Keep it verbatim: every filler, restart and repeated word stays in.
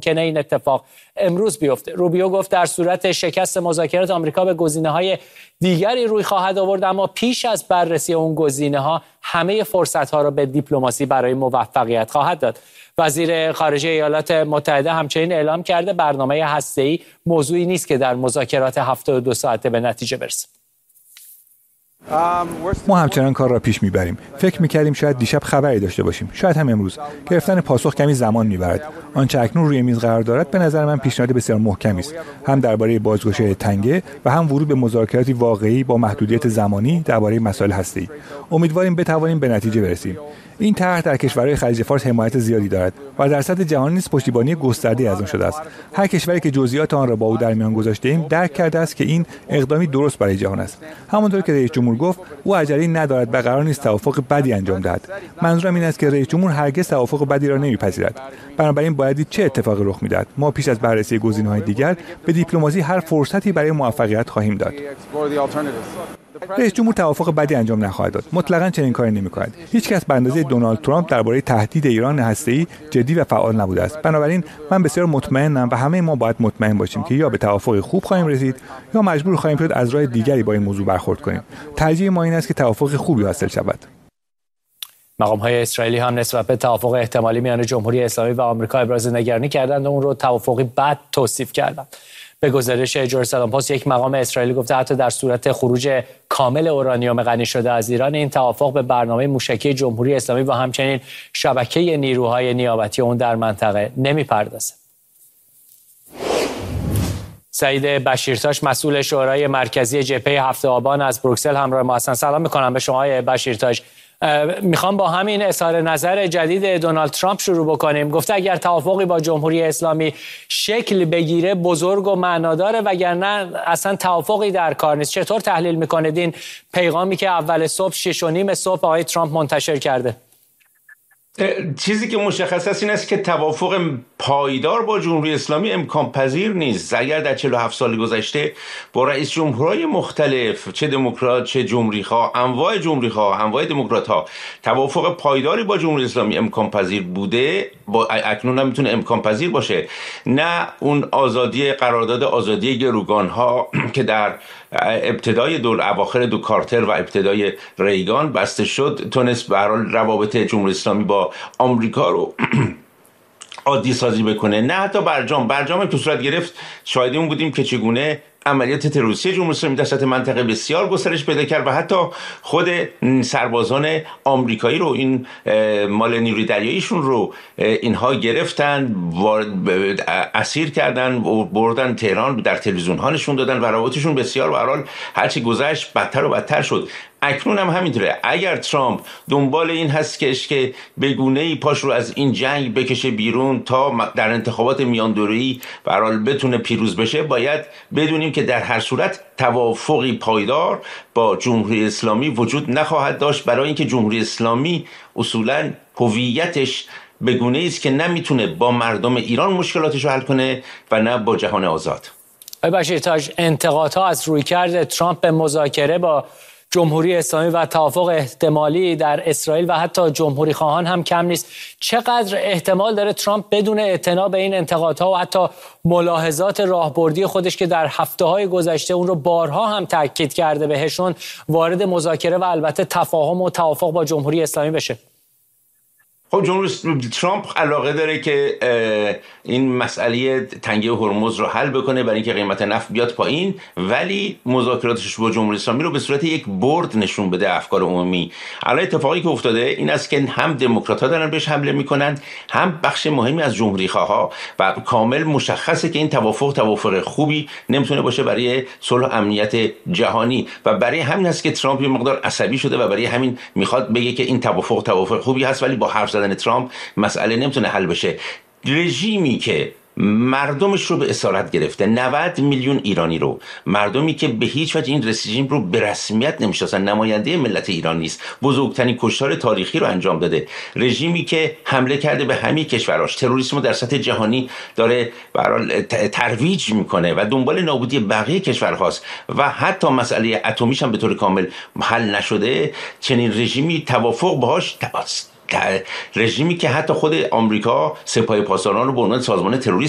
ممکنه این اتفاق امروز بیفته. روبیو گفت در صورت شکست مذاکرات آمریکا به گزینه‌های دیگری روی خواهد آورد، اما پیش از بررسی اون گزینه‌ها همه فرصت‌ها را به دیپلماسی برای موفقیت خواهد داد. وزیر خارجه ایالات متحده همچنین اعلام کرده برنامه هسته‌ای موضوعی نیست که در مذاکرات هفتاد و دو ساعته به نتیجه برسه. ما همچنان کار را پیش میبریم. فکر میکردیم شاید دیشب خبری داشته باشیم، شاید هم امروز. گرفتن پاسخ کمی زمان میبرد. آنچه اکنون روی میز قرار دارد به نظر من پیشنهاد بسیار محکمی است، هم درباره بازگشایی تنگه و هم ورود به مذاکراتی واقعی با محدودیت زمانی درباره مسائل هسته‌ای. امیدواریم بتوانیم به نتیجه برسیم. این طرح در کشورهای خلیج فارس حمایت زیادی دارد و در سطح جهانی نیز پشتیبانی گسترده‌ای از آن شده است. هر کشوری که جزئیات آن را با او در میان گذاشته‌ایم درک کرده است که این اقدامی درست برای جهان است. همانطور که رئیس جمهور گفت، او عجله‌ای ندارد و قرار نیست توافق بدی انجام دهد. منظورم این است که رئیس جمهور هرگز توافق بدی را نمی‌پذیرد. بنابراین باید دید چه اتفاقی رخ می‌دهد. ما پیش از بررسی گزینه‌های دیگر به دیپلماسی هر فرصتی برای موفقیت خواهیم داد. رئیس جمهور توافق بدی انجام نخواهد داد. مطلقاً چنین کاری نمی‌کند. هیچ کس به اندازه دونالد ترامپ درباره تهدید ایران هسته‌ای جدی و فعال نبوده است. بنابراین من بسیار مطمئنم و همه ما باید مطمئن باشیم که یا به توافق خوب خواهیم رسید یا مجبور خواهیم شد از راه دیگری با این موضوع برخورد کنیم. ترجیح ما این است که توافق خوبی حاصل شود. مقام‌های اسرائیلی هم نسبت به توافق احتمالی میان جمهوری اسلامی و آمریکا ابراز نگرانی کردند و اون رو توافقی بد توصیف کردند. به گزارش جرسالم پست، یک مقام اسرائیلی گفته حتی در صورت خروج کامل اورانیوم غنی شده از ایران، این توافق به برنامه موشکی جمهوری اسلامی و همچنین شبکه نیروهای نیابتی اون در منطقه نمی‌پردازد. سعید بشیرتاش، مسئول شورای مرکزی جبهه هفت آبان از بروکسل همراه ما هستند. سلام می‌کنم به شما آقای بشیرتاش. میخوام با همین اظهار نظر جدید دونالد ترامپ شروع بکنیم. گفته اگر توافقی با جمهوری اسلامی شکل بگیره بزرگ و معناداره، وگرنه اصلا توافقی در کار نیست. چطور تحلیل میکنید این پیغامی که اول صبح شش و نیم صبح آقای ترامپ منتشر کرده؟ چیزی که مشخص است این است که توافق پایدار با جمهوری اسلامی امکان پذیر نیست. اگر در چهل و هفت سال گذشته با رئیس جمهورهای مختلف، چه دموکرات چه جمهوری‌خواه، انواع جمهوری‌خواه، انواع دموکرات‌ها، توافق پایداری با جمهوری اسلامی امکان پذیر بوده، با اکنون هم میتونه امکان پذیر باشه. نه اون آزادی قرارداد آزادی گروگان‌ها که در ابتدای دور اواخر دو کارتر و ابتدای ریگان بسته شد تونست به هر حال روابط جمهوری اسلامی با آمریکا رو عادی سازی بکنه. نه حتی برجام برجام که صورت گرفت شاهد اون بودیم که چگونه عملیات تروریستی جمهوری اسلامی در سطح منطقه بسیار گسترش پیدا کرد و حتی خود سربازان آمریکایی رو، این مال نیروی دریاییشون رو اینها گرفتن، اسیر کردن و بردن تهران، در تلویزیون ها نشون دادن و روابطشون بسیار به هر حال هرچی گذشت بدتر و بدتر شد. اکنون هم همینطوره. اگر ترامپ دنبال این هست که به گونه‌ای پاش رو از این جنگ بکشه بیرون تا در انتخابات میان دوره‌ای به هر حال بتونه پیروز بشه، باید بدونیم که در هر صورت توافقی پایدار با جمهوری اسلامی وجود نخواهد داشت، برای اینکه جمهوری اسلامی اصولاً هویتش به گونه‌ای است که نمیتونه با مردم ایران مشکلاتش رو حل کنه و نه با جهان آزاد. آقای بشیرتاج، انتقادها از رویکرد ترامپ به مذاکره با جمهوری اسلامی و توافق احتمالی در اسرائیل و حتی جمهوری خواهان هم کم نیست. چقدر احتمال داره ترامپ بدون اعتنا به این انتقادها و حتی ملاحظات راهبردی خودش که در هفته‌های گذشته اون رو بارها هم تاکید کرده بهشون، وارد مذاکره و البته تفاهم و توافق با جمهوری اسلامی بشه؟ خب جمهوری ترامپ علاقه داره که این مسئله تنگه هرمز رو حل بکنه برای اینکه قیمت نفت بیاد پایین، ولی مذاکراتش با جمهوری اسلامی رو به صورت یک برد نشون بده افکار عمومی. الان اتفاقی که افتاده این است که هم دموکرات‌ها دارن بهش حمله میکنن، هم بخش مهمی از جمهوری‌خواها، و کامل مشخصه که این توافق توافق خوبی نمیتونه باشه برای صلح و امنیت جهانی، و برای همین است که ترامپ یه مقدار عصبی شده و برای همین میخواد بگه که این توافق توافق خوبی هست، ولی با حرف زدن ترامپ مسئله نمیتونه حل بشه. رژیمی که مردمش رو به اسارت گرفته، نود میلیون ایرانی رو، مردمی که به هیچ وجه این رژیم رو به رسمیت نمیشناسن، نماینده ملت ایران نیست، بزرگترین کشتار تاریخی رو انجام داده، رژیمی که حمله کرده به همه کشوراش، تروریسم رو در سطح جهانی داره برای ترویج میکنه و دنبال نابودی بقیه کشورهاست و حتی مسئله اتمیش هم به طور کامل حل نشده. چنین رژیمی توافق باهاش رژیمی که حتی خود آمریکا سپاه پاسداران رو به عنوان سازمان تروریست